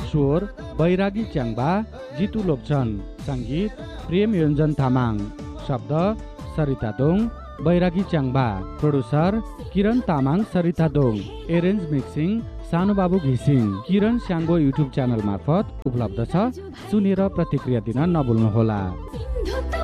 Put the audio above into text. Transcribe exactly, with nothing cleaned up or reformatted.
स्वर बैरागी च्याङ्बा जितु लोप्छन, सङ्गीत प्रेम योन्जन तामाङ, शब्द सरिता दोङ बैरागी च्याङ्बा, प्रोड्युसर किरण तामाङ सरिता दोङ, एरेन्ज मिक्सिङ सानुबाबु घिसिङ। किरण स्याङ्गो युट्युब च्यानल मार्फत उपलब्ध छ, सुनेर प्रतिक्रिया दिन नभुल्नुहोला।